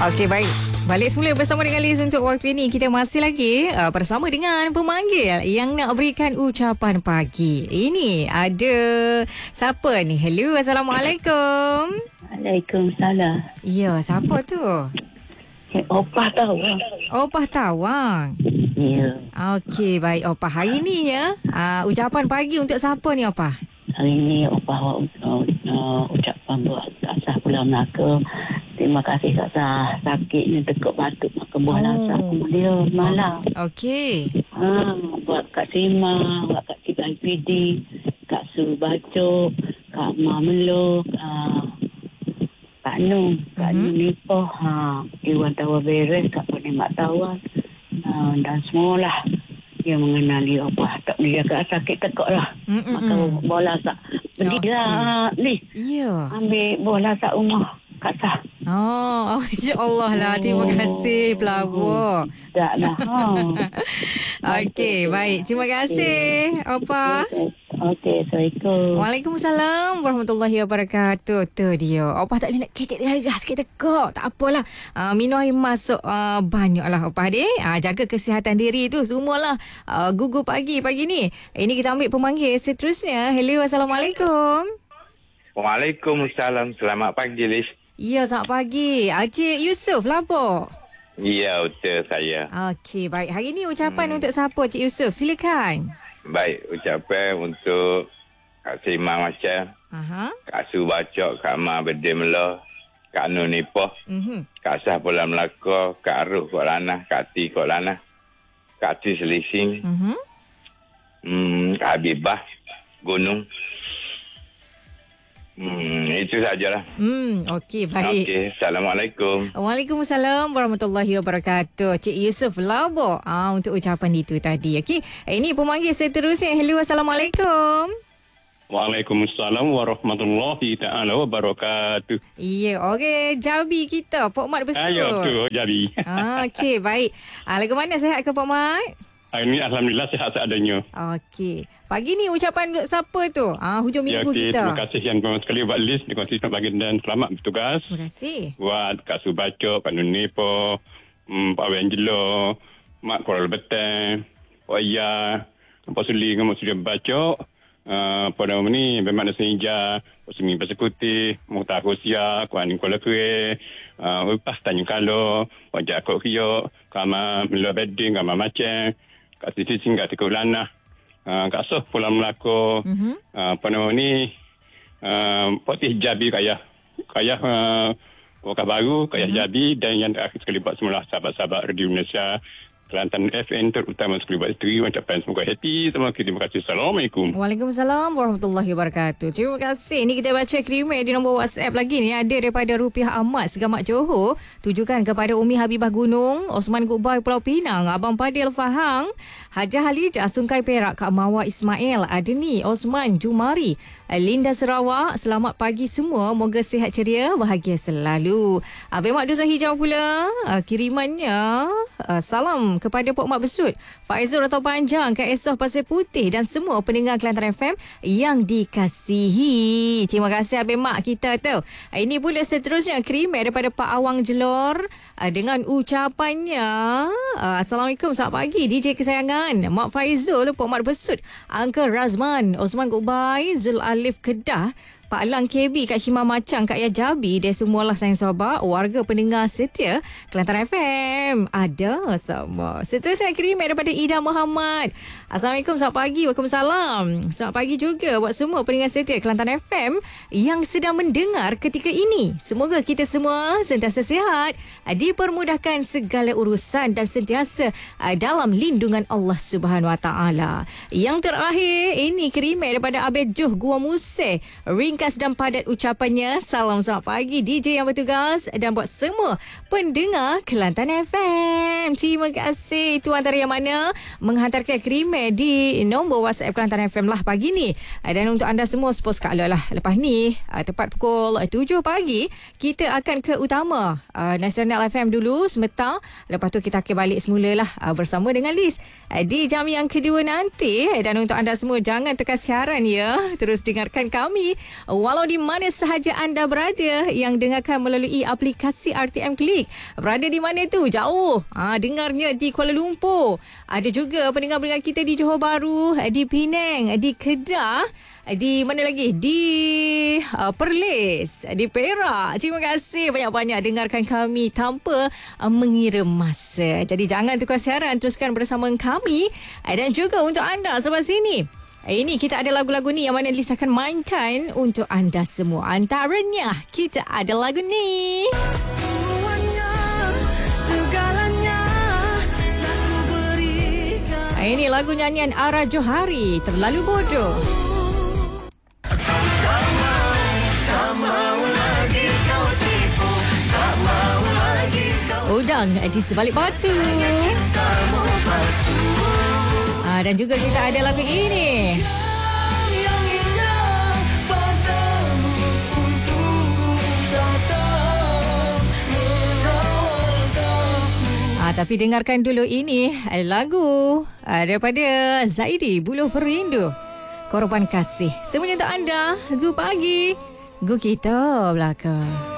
Okey, baik. Balik semula bersama dengan Liz untuk waktu ini. Kita masih lagi bersama dengan pemanggil yang nak berikan ucapan pagi. Ini ada siapa ni? Hello, Assalamualaikum. Waalaikumsalam. Ya, siapa tu? Opah Tawang. Opah Tawang. Ya. Okey, baik Opah. Hari ni ya, ucapan pagi untuk siapa ni Opah? Hari ni Opah ucapan buat Kak Sah Pulau Melaka. Terima kasih Kak Sah. Sakit ni tekuk batuk makan buah lasak dia malam. Okey. Buat Kak Sima, buat Kak Cik IPD, Kak Su Bacok, Kak Mamelo, Kak Nu, Kak Nu Nipoh, Iwan Tawar Beres, Kak Penimak Tawar, dan semualah yang mengenali Opah. Tak boleh agak sakit tekuk lah. Makan bola lasak. Belilah ni. Ya. Ambil bola lasak rumah Kak Sah. Oh, insya-Allah lah. Terima kasih pelawak. Tak lah. Okey, baik. Terima kasih Opah. Okey, Assalamualaikum. Waalaikumsalam warahmatullahi wabarakatuh. Tu dia. Opah tak boleh nak kecek dia harga sikit tekuk. Tak apalah. Minum air masuk banyaklah Opah deh. Jaga kesihatan diri tu semualah. Gugur pagi ni. Ini kita ambil pemanggil seterusnya. Hello, Assalamualaikum. Waalaikumsalam. Selamat pagi, Liz. Ya, selamat pagi. Cik Yusof lah apa? Ya, betul saya. Okey, baik. Hari ni ucapan untuk siapa Cik Yusof? Silakan. Baik, ucapan untuk Kak Sima Macam, Kak Su Bacok, Kak Ma Bede Melo, Kak Nu Nipoh, Kak Sah Pulau Melaka, Kak Ruh Kok Lanah, Kak Ti Kok Lanah, Kak Ti Selising, Kak Habibah Gunung. Itu sajalah. Okey, baik. Okey, Assalamualaikum. Waalaikumsalam warahmatullahi wabarakatuh. Cik Yusof Labo untuk ucapan itu tadi. Okey, ini pemanggil seterusnya. Hello, Assalamualaikum. Waalaikumsalam warahmatullahi ta'ala wabarakatuh. Ya, okey. Jabi kita, Pok Mat Besut. Ya, tu jadi. Okey, baik. Lagu mana sihat ke Pok Mat? Hari ini Alhamdulillah sihat seadanya. Okey. Pagi ni ucapan untuk siapa tu? Hujung minggu kita. Terima kasih yang pertama sekali buat Liz. Terima kasih selamat pagi dan selamat bertugas. Terima kasih. Buat Kak Su Bacok, Pak Nun Nipoh, Pak Wengelo, Mak Kuala Beteng, Pak Iya, Pak Suli dengan Mak Suli Bacok, Pak nama ni, Bermakna Senja, Pak Sumi Persekuti, Muhtar Kosia, Kuan Kuala Kue, Upah Tanjung Kalo, Pak Jakok Kiok, Kama Melo Beding, Kama Macang, Kak Siti Singgah Tikuk Lanah, Kak Soh Pulau Melaka, apa nama ni, Potih Jabi Kayah Wakaf Baru, Kayah Jabi, dan yang terakhir sekali buat semula sahabat-sahabat Radio Indonesia Kelantan FM, terutama sekali buat isteri. Ucapan semoga happy. Terima kasih. Assalamualaikum. Waalaikumsalam warahmatullahi wabarakatuh. Terima kasih. Ini kita baca krimen di nombor WhatsApp lagi ni. Ada daripada Rupiah Ahmad Segamat Johor. Tujukan kepada Umi Habibah Gunung, Osman Gubay Pulau Pinang, Abang Padil Fahang, Hajah Halijah Sungai Perak, Kak Mawar Ismail, Adni Osman Jumari, Linda Sarawak. Selamat pagi semua. Moga sihat ceria, bahagia selalu. Abang Mak Dusa Hijau pula kirimannya salam kepada Pok Mak Besut, Faizul atau Panjang, Kak Esah Pasir Putih dan semua pendengar Kelantan FM yang dikasihi. Terima kasih Abang Mak kita tu. Ini pula seterusnya krimen daripada Pak Awang Jelor dengan ucapannya Assalamualaikum, selamat pagi DJ kesayangan Mak Faizul, Pok Mak Besut, Uncle Razman, Osman Gubay, Zul Alif Kedah, Pak Lang KB, Kak Shima Macang, Kak Ya Jabi, dan semualah sayang sahabat warga pendengar setia Kelantan FM. Ada sama. Seterusnya kiriman daripada Ida Muhammad. Assalamualaikum, selamat pagi. Waalaikumsalam. Selamat pagi juga buat semua pendengar setia Kelantan FM yang sedang mendengar ketika ini. Semoga kita semua sentiasa sihat, dipermudahkan segala urusan dan sentiasa dalam lindungan Allah Subhanahu Wa Taala. Yang terakhir, ini kiriman daripada Abed Juh Gua Museh. Ringkas dan padat ucapannya. Salam selamat pagi DJ yang bertugas dan buat semua pendengar Kelantan FM. Terima kasih. Itu antara yang mana menghantarkan krimen di nombor WhatsApp Kelantan FM lah pagi ni. Dan untuk anda semua, suppose kalau lah lepas ni tepat pukul 7 pagi kita akan ke utama Nasional FM dulu sebentar. Lepas tu kita akan balik semula lah bersama dengan Liz di jam yang kedua nanti. Dan untuk anda semua, jangan tekan siaran ya. Terus dengarkan kami walau di mana sahaja anda berada yang dengarkan melalui aplikasi RTM Klik. Berada di mana tu? Jauh. Dengarnya di Kuala Lumpur. Ada juga pendengar-pendengar kita di Johor Bahru, di Penang, di Kedah, di mana lagi? Di Perlis, di Perak. Terima kasih banyak-banyak dengarkan kami tanpa mengira masa. Jadi jangan tukar siaran, teruskan bersama kami. Dan juga untuk anda selepas ini, ini kita ada lagu-lagu ni yang mana Liz akan mainkan untuk anda semua. Antaranya kita ada lagu ni. Semuanya, segalanya tak ku berikan. Ini lagu nyanyian Ara Johari, Terlalu Bodoh. Udang di sebalik batu. Dan juga kita ada lagu ini. Tapi dengarkan dulu ini lagu daripada Zaidi, Buluh Perindu, Korban Kasih. Semuanya untuk anda. Gu pagi, gu kita belakang.